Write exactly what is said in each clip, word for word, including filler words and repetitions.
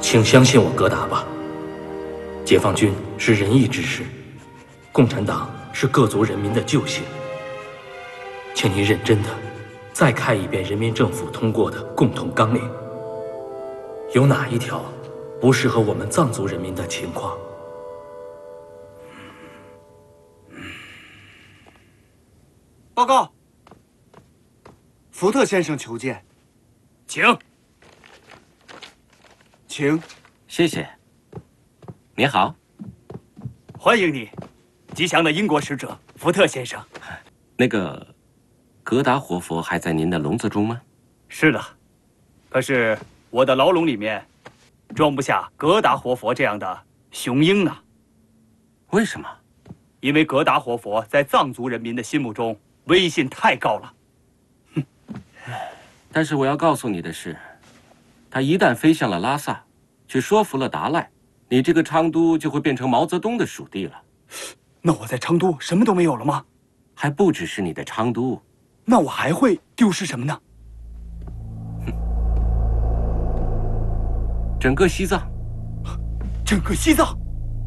请相信我格达吧。解放军是仁义之师，共产党是各族人民的救星。请您认真的再看一遍人民政府通过的共同纲领，有哪一条不适合我们藏族人民的情况？ 报告，福特先生求见， 请。 请。 谢谢。你好， 欢迎你，吉祥的英国使者福特先生。 那个，格达活佛还在您的笼子中吗？ 是的，可是我的牢笼里面装不下格达活佛这样的雄鹰呢。 为什么？ 因为格达活佛在藏族人民的心目中威信太高了。 哼。但是我要告诉你的是，他一旦飞向了拉萨，去说服了达赖，你这个昌都就会变成毛泽东的属地了。 那我在昌都什么都没有了吗？ 还不只是你的昌都， 那我还会丢失什么呢？ 哼，整个西藏。 整个西藏。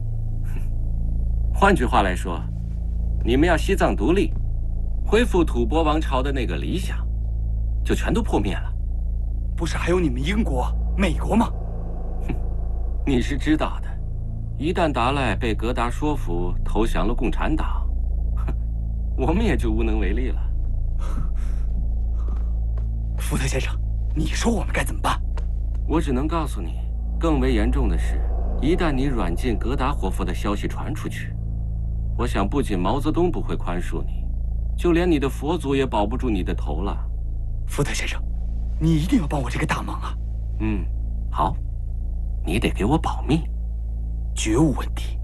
换句话来说，你们要西藏独立，恢复吐蕃王朝的那个理想，就全都破灭了。 不是还有你们英国、美国吗？ 哼，你是知道的，一旦达赖被格达说服投降了共产党，哼，我们也就无能为力了。 福特先生，你说我们该怎么办？ 我只能告诉你，更为严重的是，一旦你软禁格达活佛的消息传出去，我想不仅毛泽东不会宽恕你，就连你的佛祖也保不住你的头了。 福特先生，你一定要帮我这个大忙啊！ 嗯，好，你得给我保密， 绝无问题。